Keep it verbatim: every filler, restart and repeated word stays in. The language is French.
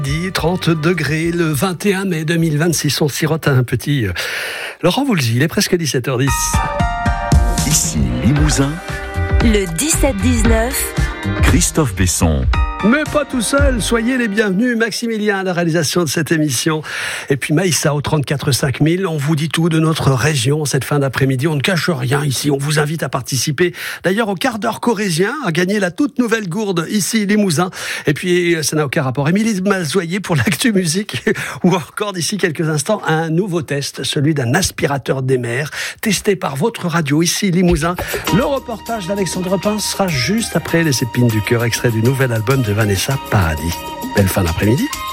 trente degrés le vingt et un mai deux mille vingt-six. On sirote un petit euh, Laurent Voulzy, il est presque dix-sept heures dix. Ici Limousin, le dix-sept dix-neuf, Christophe Besson. Mais pas tout seul, soyez les bienvenus. Maximilien à la réalisation de cette émission. Et puis Maïssa au trente-quatre cinq mille. On vous dit tout de notre région cette fin d'après-midi. On ne cache rien ici. On vous invite à participer. D'ailleurs, au quart d'heure corésien, à gagner la toute nouvelle gourde ici, Limousin. Et puis, ça n'a aucun rapport. Émilie Mazoyer pour l'actu musique. Ou encore, d'ici quelques instants, un nouveau test, celui d'un aspirateur des mers, testé par votre radio ici, Limousin. Le reportage d'Alexandre Pince sera juste après les épines du cœur, extrait du nouvel album de Vanessa Paradis. Belle fin d'après-midi.